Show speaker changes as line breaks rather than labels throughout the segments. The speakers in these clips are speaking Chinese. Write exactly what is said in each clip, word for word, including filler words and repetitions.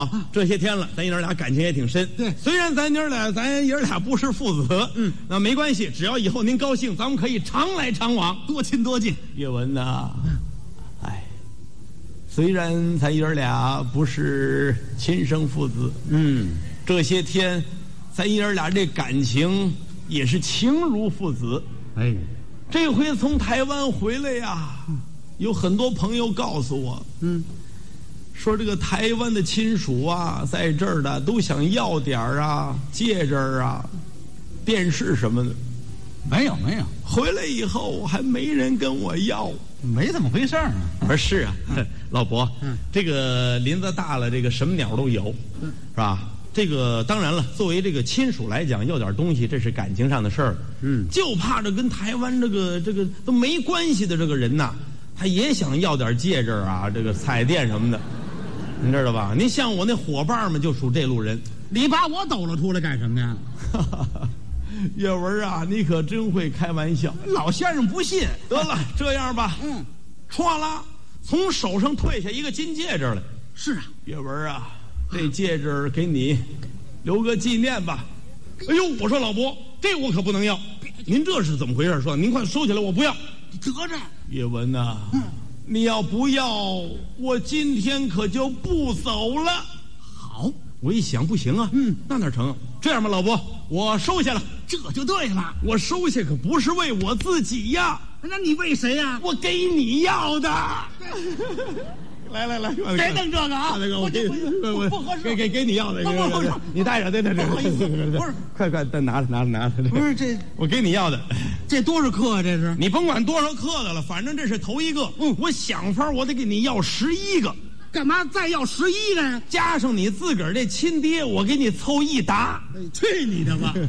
啊，这些天了，咱爷儿俩感情也挺深。
对，
虽然咱爷儿俩，咱爷儿俩不是父子，嗯，那没关系，只要以后您高兴，咱们可以常来常往，
多亲多近。
岳文呐，哎，虽然咱爷儿俩不是亲生父子，嗯，这些天，咱爷儿俩这感情也是情如父子。
哎，
这回从台湾回来呀，有很多朋友告诉我，嗯。说这个台湾的亲属啊，在这儿的都想要点儿啊，戒指啊，电视什么的。
没有没有，
回来以后还没人跟我要，
没怎么回事啊。
不是啊，嗯、老伯，嗯，这个林子大了，这个什么鸟都有，嗯，是吧？这个当然了，作为这个亲属来讲，要点东西，这是感情上的事儿。嗯，就怕这跟台湾这个这个都没关系的这个人呐，他也想要点戒指啊，这个彩电什么的。你知道吧？您像我那伙伴们就属这路人。
你把我抖了出来干什么呀？
岳文啊，你可真会开玩笑。
老先生不信。
得了，这样吧，嗯，唰啦，从手上退下一个金戒指来。
是啊，
岳文啊，这戒指给你留个纪念吧。哎呦，我说老伯，这我可不能要。您这是怎么回事？说您快收起来，我不要。
得着。
岳文呐，嗯。你要不要，我今天可就不走了。
好，
我一想不行啊，嗯，那哪成？这样吧，老伯，我收下了。
这就对了，
我收下可不是为我自己呀。
那你为谁呀？
我给你要的。来来来，
别弄这个啊！
那个我给
我不合适，
给给给你要的，
不不不，
你带着，带着，
不好意思，不是，
快快，再拿着拿着拿着。
不是这，
我给你要的，
这多少克啊？这是
你甭管多少克的了，反正这是头一个。嗯，我想法我得给你要十一个。
干嘛再要十一个呀？
加上你自个儿这亲爹，我给你凑一打。
去你的吧！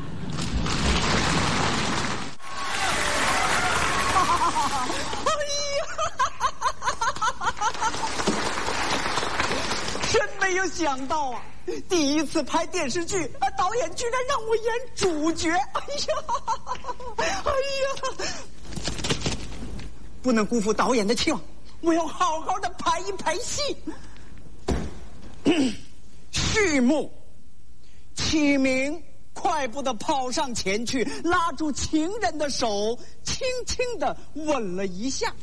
没有想到啊，第一次拍电视剧，导演居然让我演主角！哎呀，哎呀，不能辜负导演的期望，我要好好的拍一拍戏。序幕，启明快步的跑上前去，拉住情人的手，轻轻的吻了一下。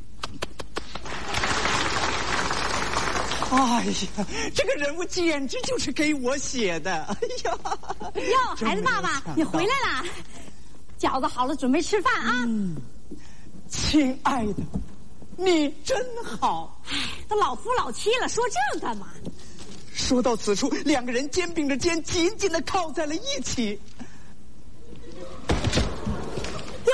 哎呀，这个人物简直就是给我写的！哎呀，
哟，孩子爸爸，你回来啦！饺子好了，准备吃饭啊！
嗯，亲爱的，你真好。
哎，都老夫老妻了，说这干嘛？
说到此处，两个人肩并着肩，紧紧的靠在了一起。
哟，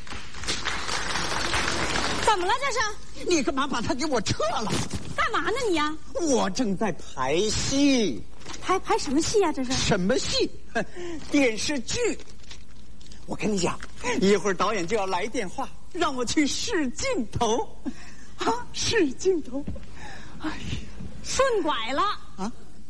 怎么了这是？
你干嘛把他给我撤了？
干嘛呢你呀？
我正在排戏。
排排什么戏呀？这是
什么戏？电视剧。我跟你讲，一会儿导演就要来电话，让我去试镜头。啊，试镜头。哎呀，
顺拐了啊！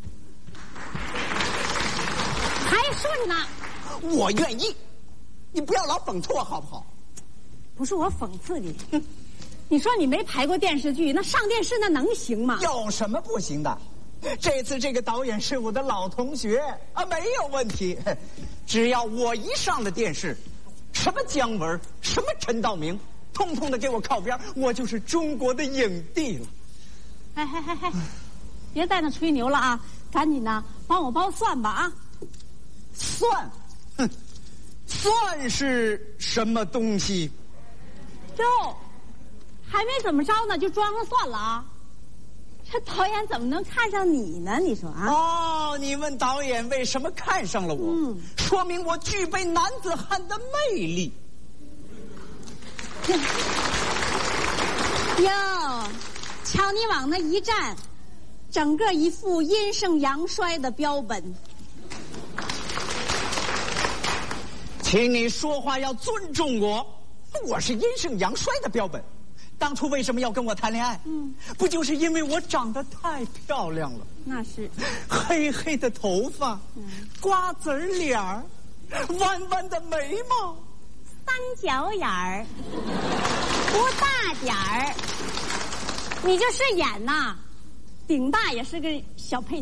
还顺呢。
我愿意，你不要老讽刺我好不好？
不是我讽刺你。你说你没排过电视剧，那上电视那能行吗？
有什么不行的？这次这个导演是我的老同学啊，没有问题。只要我一上了电视，什么姜文，什么陈道明，通通的给我靠边，我就是中国的影帝了。
哎哎哎哎，别在那吹牛了啊！赶紧的帮我包蒜吧啊！
蒜，哼，蒜是什么东西？
哟。还没怎么着呢，就装上蒜了啊！这导演怎么能看上你呢？你说啊？
哦，你问导演为什么看上了我？嗯，说明我具备男子汉的魅力。
哟，瞧你往那一站，整个一副阴盛阳衰的标本。
请你说话要尊重我，我是阴盛阳衰的标本。当初为什么要跟我谈恋爱？嗯，不就是因为我长得太漂亮了？
那是，
黑黑的头发，嗯、瓜子脸儿，弯弯的眉毛，
三角眼儿，不大点儿。你这是演呐？ 顶大也是个小配